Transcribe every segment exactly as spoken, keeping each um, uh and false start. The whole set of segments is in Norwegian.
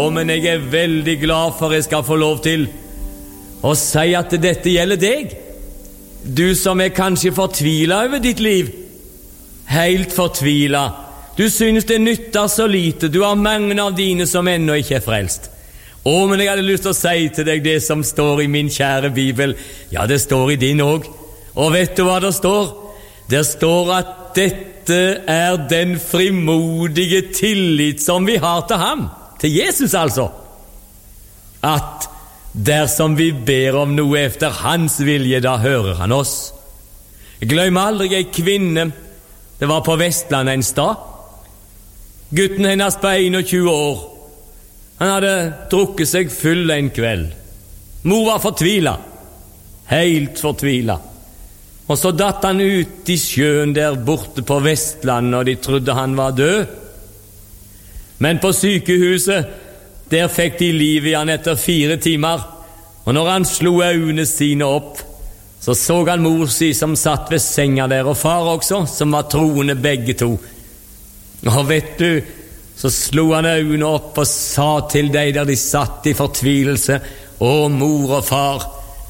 Men jeg er veldig glad for jeg skal få lov til å si at dette gjelder deg. Du som er kanskje fortvilet over ditt liv. Helt fortvilet. Du synes det nytter så lite. Du har mange av dine som ennå ikke er frelst. Å, men jeg hadde lyst til å si til deg det som står i min kjære Bibel. Ja, det står i din også. Og vet du hva det står? Det står at dette er den frimodige tillit som vi har til ham. Til Jesus altså. At dersom vi ber om noe efter hans vilje, da hører han oss. Glem aldri ei kvinne. Det var på Vestland en stad. Gutten hennes på tjueen år. Han hadde drukket seg full en kveld. Mor var fortvilet. Helt fortvilet. Og så datt han ut i sjøen der borte på Vestland, og de trodde han var død. Men på sykehuset, der fikk de liv i han etter fire timer, og når han slo øynene sine opp, så så han mor si som satt ved senga der, og far også, som var troende begge to. Og vet du, så slo han øynene opp og sa til deg der de satt i fortvilelse, å mor og far,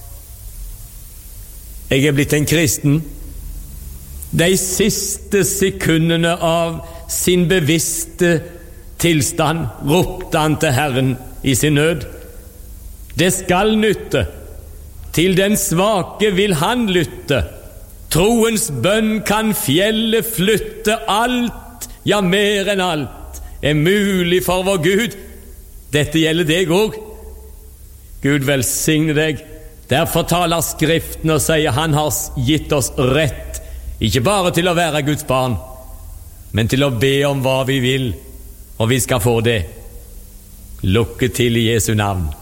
jeg er blitt en kristen. De siste sekundene av sin bevisste tilstand ropte han til Herren i sin nød. Det skal nytte. Til den svake vil han lytte. Troens bønn kan fjellet flytte. Alt, ja mer enn alt, er mulig for vår Gud. Dette gjelder deg også. Gud velsigne deg. Derfor taler Skriften og sier han har gitt oss rett, ikke bare til å være Guds barn, men til å be om hva vi vil, og vi skal få det. Lukke til i Jesu navn.